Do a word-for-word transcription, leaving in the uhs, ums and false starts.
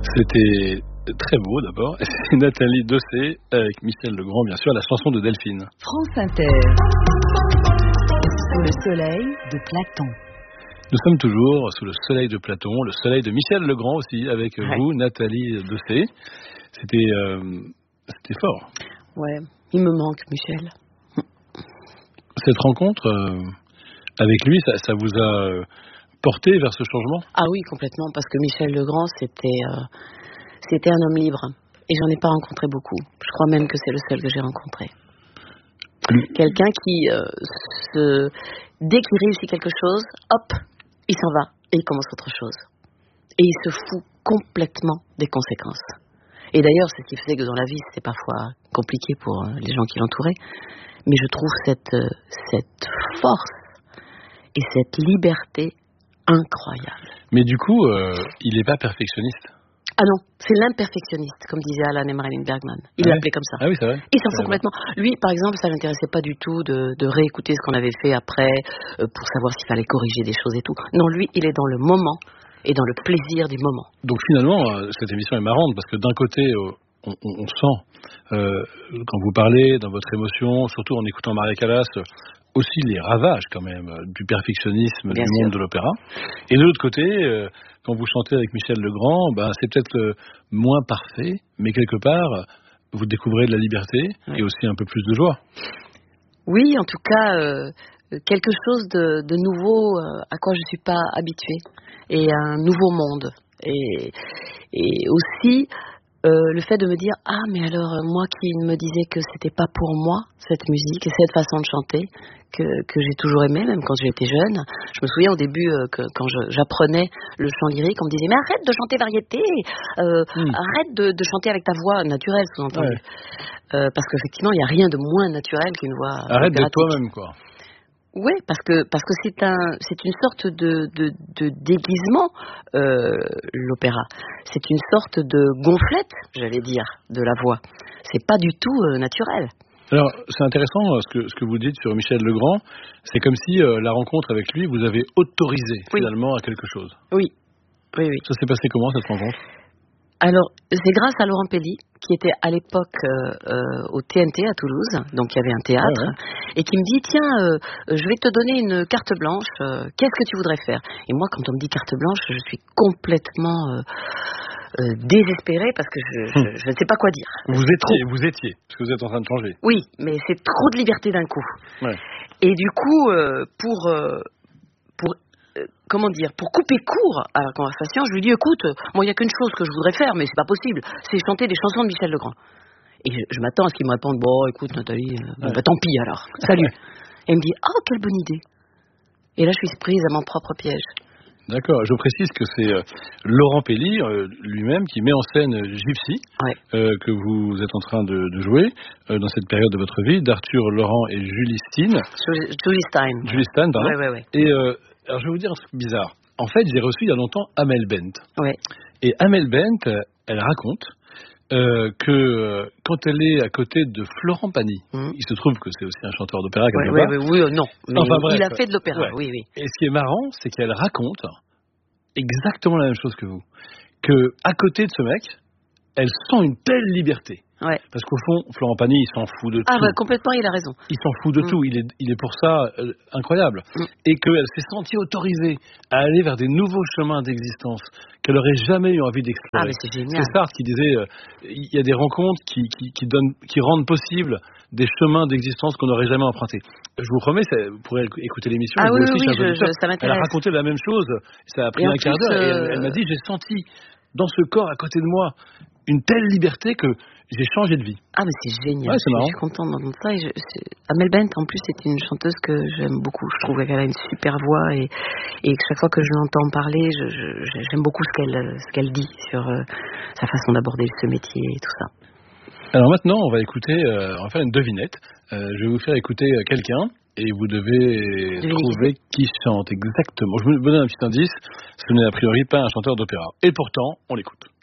C'était très beau d'abord. C'est Nathalie Dessay avec Michel Legrand, bien sûr, la chanson de Delphine. France Inter. Sous le soleil de Platon. Nous sommes toujours sous le soleil de Platon, le soleil de Michel Legrand aussi, avec ouais. vous, Nathalie Dessay. C'était, euh, c'était fort. Ouais, il me manque, Michel. Cette rencontre euh, avec lui, ça, ça vous a euh, porté vers ce changement ? Ah oui, complètement, parce que Michel Legrand, c'était, euh, c'était un homme libre. Et j'en ai pas rencontré beaucoup. Je crois même que c'est le seul que j'ai rencontré. Mmh. Quelqu'un qui, euh, se... dès qu'il réussit quelque chose, hop, il s'en va et il commence autre chose. Et il se fout complètement des conséquences. Et d'ailleurs, c'est ce qui faisait que dans la vie, c'était parfois compliqué pour les gens qui l'entouraient. Mais je trouve cette, cette force et cette liberté incroyable. Mais du coup, euh, il n'est pas perfectionniste. Ah non, c'est l'imperfectionniste, comme disait Alan et Marilyn Bergman. Il ah l'appelait ouais. comme ça. Ah oui, c'est vrai. Il s'en fout complètement. Lui, par exemple, ça ne l'intéressait pas du tout de, de réécouter ce qu'on avait fait après, euh, pour savoir s'il fallait corriger des choses et tout. Non, lui, il est dans le moment et dans le plaisir du moment. Donc finalement, euh, cette émission est marrante parce que d'un côté, euh, on, on, on sent, euh, quand vous parlez, dans votre émotion, surtout en écoutant Maria Callas, aussi les ravages quand même du perfectionnisme Bien du sûr. monde de l'opéra. Et de l'autre côté, euh, quand vous chantez avec Michel Legrand, ben, c'est peut-être euh, moins parfait, mais quelque part, vous découvrez de la liberté oui. et aussi un peu plus de joie. Oui, en tout cas, euh, quelque chose de, de nouveau euh, à quoi je ne suis pas habituée, et un nouveau monde. Et, et aussi... Euh, le fait de me dire ah mais alors euh, moi qui me disais que c'était pas pour moi cette musique et cette façon de chanter que, que j'ai toujours aimé même quand j'étais jeune. Je me souviens au début euh, que quand je, j'apprenais le chant lyrique, on me disait mais arrête de chanter variété, euh, mmh. arrête de, de chanter avec ta voix naturelle sous-entendu. Ouais. Euh, parce qu'effectivement il n'y a rien de moins naturel qu'une voix arrête de toi-même quoi. Oui, parce que parce que c'est un c'est une sorte de de, de déguisement euh, l'opéra. C'est une sorte de gonflette, j'allais dire, de la voix. C'est pas du tout euh, naturel. Alors c'est intéressant euh, ce que ce que vous dites sur Michel Legrand. C'est comme si euh, la rencontre avec lui vous avait autorisé oui. finalement à quelque chose. Oui, oui, oui. Ça s'est passé comment cette rencontre ? Alors, c'est grâce à Laurent Pelli, qui était à l'époque euh, euh, au T N T à Toulouse, donc il y avait un théâtre, ouais, ouais. et qui me dit, tiens, euh, je vais te donner une carte blanche, euh, qu'est-ce que tu voudrais faire ? Et moi, quand on me dit carte blanche, je suis complètement euh, euh, désespérée, parce que je, je, je ne sais pas quoi dire. Vous étiez, vous étiez, parce que vous êtes en train de changer. Oui, mais c'est trop de liberté d'un coup. Ouais. Et du coup, euh, pour... Euh, pour comment dire, pour couper court à la conversation, je lui dis, écoute, moi, il n'y a qu'une chose que je voudrais faire, mais c'est pas possible, c'est chanter des chansons de Michel Legrand. Et je, je m'attends à ce qu'il me réponde, bon, écoute, Nathalie, euh, ouais. bah, tant pis alors, salut. Et il me dit, ah, oh, quelle bonne idée. Et là, je suis prise à mon propre piège. D'accord, je précise que c'est euh, Laurent Pelli euh, lui-même qui met en scène Gypsy, ouais. euh, que vous êtes en train de, de jouer euh, dans cette période de votre vie, d'Arthur Laurent et Julie Stein. Julie Stein. Julie Stein, pardon. Ouais, ouais, ouais. Et euh, alors je vais vous dire un truc bizarre. En fait, j'ai reçu il y a longtemps Amel Bent. Ouais. Et Amel Bent, elle raconte euh, que euh, quand elle est à côté de Florent Pagny, mmh. il se trouve que c'est aussi un chanteur d'opéra quelque ouais, part. Ouais, ouais, oui, euh, non. Mais enfin, bref, il a fait de l'opéra, ouais. oui, oui. Et ce qui est marrant, c'est qu'elle raconte exactement la même chose que vous. Que à côté de ce mec, elle sent une telle liberté. Ouais. Parce qu'au fond, Florent Pagny, il s'en fout de ah, tout. Ah bah complètement, il a raison. Il s'en fout de mm. tout. Il est, il est pour ça euh, incroyable. Mm. Et qu'elle s'est sentie autorisée à aller vers des nouveaux chemins d'existence qu'elle n'aurait jamais eu envie d'explorer. Ah mais c'est génial. C'est Sartre qui disait, euh, il y a des rencontres qui, qui, qui, donnent, qui rendent possible des chemins d'existence qu'on n'aurait jamais empruntés. Je vous promets, ça, vous pourrez écouter l'émission. Ah oui, aussi, oui, je, je, ça m'intéresse. Elle a raconté la même chose. Ça a pris et un quart d'heure. Euh... Et elle, elle m'a dit, j'ai senti dans ce corps à côté de moi une telle liberté que j'ai changé de vie. Ah mais c'est génial, ouais, c'est je suis contente d'entendre ça. Et je, Amel Bent en plus c'est une chanteuse que j'aime beaucoup. Je trouve qu'elle a une super voix et, et chaque fois que je l'entends parler, je, je, j'aime beaucoup ce qu'elle, ce qu'elle dit sur euh, sa façon d'aborder ce métier et tout ça. Alors maintenant on va écouter, euh, on va faire une devinette. Euh, je vais vous faire écouter quelqu'un et vous devez Devine trouver qui chante exactement. Je vous donne un petit indice, ce n'est a priori pas un chanteur d'opéra. Et pourtant on l'écoute.